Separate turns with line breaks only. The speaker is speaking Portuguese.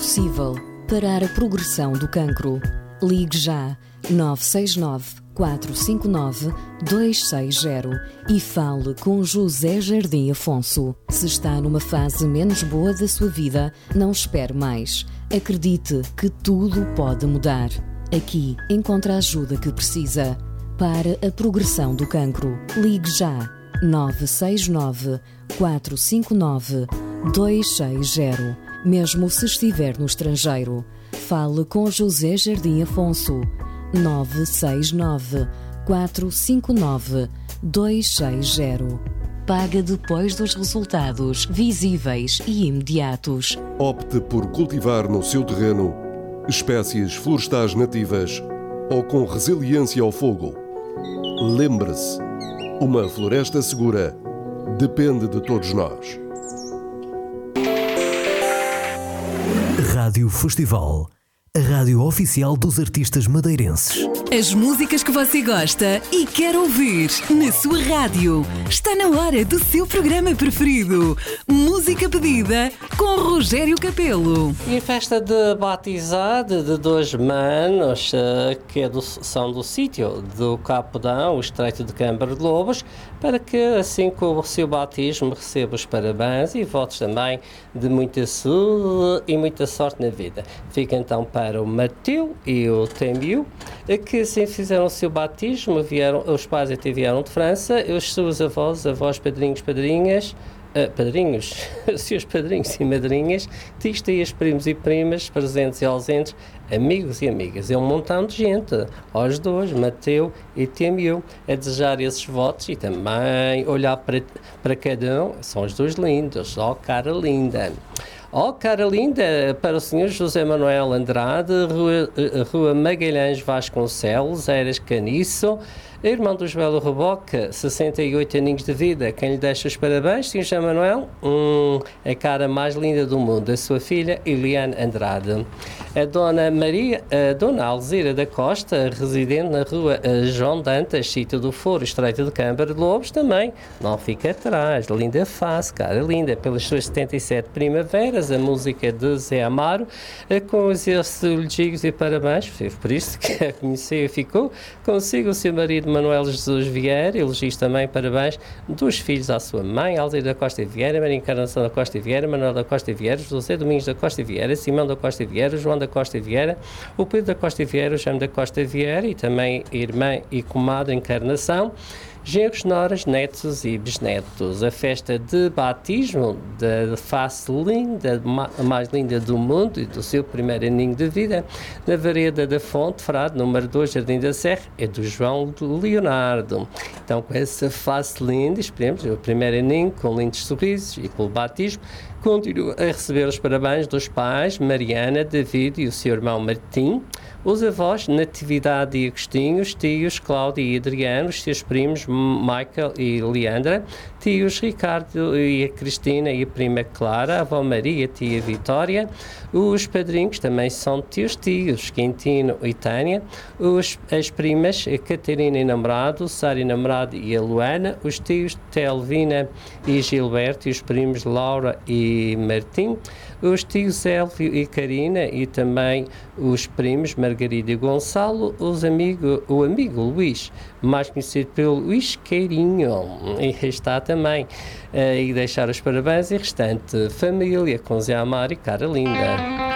possível parar a progressão do cancro. Ligue já 969 459 260 e fale com José Jardim Afonso. Se está numa fase menos boa da sua vida, não espere mais. Acredite que tudo pode mudar. Aqui encontra a ajuda que precisa. Para a progressão do cancro, ligue já 969 459 260. Mesmo se estiver no estrangeiro, fale com José Jardim Afonso. 969 459 260. Paga depois dos resultados visíveis e imediatos.
Opte por cultivar no seu terreno espécies florestais nativas ou com resiliência ao fogo. Lembre-se, uma floresta segura depende de todos nós.
Rádio Festival, a rádio oficial dos artistas madeirenses.
As músicas que você gosta e quer ouvir na sua rádio. Está na hora do seu programa preferido. Música pedida com Rogério Capelo.
E a festa de batizado de dois manos que são do sítio do Capodão, o Estreito de Câmara de Lobos, para que assim com o seu batismo receba os parabéns e votos também de muita saúde e muita sorte na vida. Fica então para o Mateu e o Temiu, que assim fizeram o seu batismo, os pais até vieram de França, os seus avós, padrinhos, padrinhas, seus padrinhos e madrinhas, tios, tias, primos e primas, presentes e ausentes, amigos e amigas. É um montão de gente, aos dois, Mateu e Temiu, a desejar esses votos e também olhar para cada um. São os dois lindos, ó cara linda. Oh, cara linda, para o Sr. José Manuel Andrade, Rua Magalhães Vasconcelos, Eiras Caniço, irmão do Joel Reboca, 68 aninhos de vida. Quem lhe deixa os parabéns, Sr. José Manuel, a cara mais linda do mundo, a sua filha, Eliane Andrade. A Dona Alzira da Costa, residente na Rua João Dantas, sítio do Foro, Estreito de Câmara de Lobos, também não fica atrás. Linda face, cara linda, pelas suas 77 primaveras, a música de Zé Amaro, com os elogios e parabéns, por isso que a conheceu e ficou consigo o seu marido Manuel Jesus Vieira, elogios também, parabéns dos filhos à sua mãe, Alzira da Costa Vieira, Maria Encarnação da Costa Vieira, Manuel da Costa Vieira, José Domingos da Costa Vieira, Simão da Costa Vieira, João da Costa Vieira, o Pedro da Costa Vieira, o Jaime da Costa Vieira e também irmã e comadre Encarnação, genros, noras, netos e bisnetos. A festa de batismo da face linda, a mais linda do mundo e do seu primeiro aninho de vida, na Vereda da Fonte, Frade, número 2, Jardim da Serra, é do João Leonardo. Então, com essa face linda, esperemos o primeiro aninho, com lindos sorrisos e pelo batismo, continua a receber os parabéns dos pais, Mariana, David e o seu irmão Martim, os avós, Natividade e Agostinho, os tios, Cláudia e Adriano, os seus primos, Michael e Leandra, tios, Ricardo e a Cristina e a prima Clara, a avó Maria, tia Vitória, os padrinhos também são tios, Quintino e Tânia, as primas, a Catarina e namorado, Sara e namorado e a Luana, os tios, Telvina e Gilberto, e os primos, Laura e Martim, os tios Elvio e Karina e também os primos Margarida e Gonçalo, o amigo Luís, mais conhecido pelo Luís Queirinho, e está também, e deixar os parabéns e restante família com Zé Amaro e cara linda.